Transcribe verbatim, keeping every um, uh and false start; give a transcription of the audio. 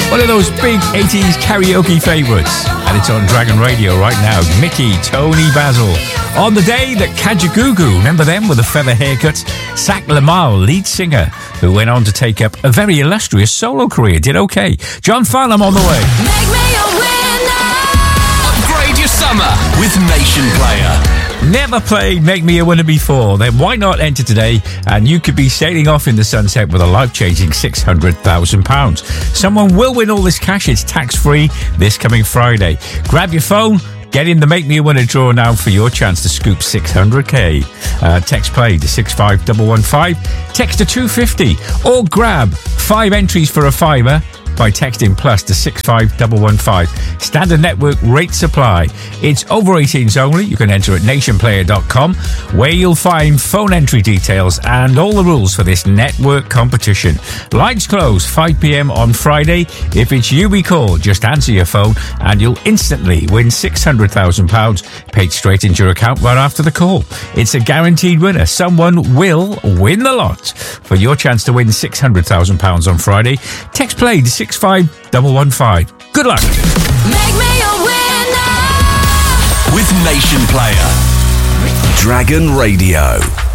One of those big eighties karaoke favourites. And it's on Dragon Radio right now. Mickey, Tony Basil. On the day that Kajagoogoo, remember them with the feather haircuts? Zach Lamal, lead singer, who went on to take up a very illustrious solo career. Did okay. John Farnham on the way. Make me a winner. Upgrade your summer with Nation Player. Never played Make Me a Winner before? Then why not enter today and you could be sailing off in the sunset with a life-changing six hundred thousand pounds. Someone will win all this cash. It's tax-free this coming Friday. Grab your phone. Get in the Make Me a Winner draw now for your chance to scoop six hundred k. Uh, text play to six five one one five. Text to two fifty. Or grab five entries for a fiver by texting plus to six five one one five. Standard network rate supply. It's over eighteens only. You can enter at nation player dot com, where you'll find phone entry details and all the rules for this network competition. Lines close five p.m. on Friday. If it's you we call, just answer your phone and you'll instantly win six hundred thousand pounds paid straight into your account right after the call. It's a guaranteed winner. Someone will win the lot. For your chance to win six hundred thousand pounds on Friday, text play to six five one one five. Good luck. Make me a winner. With Nation Player. Dragon Radio.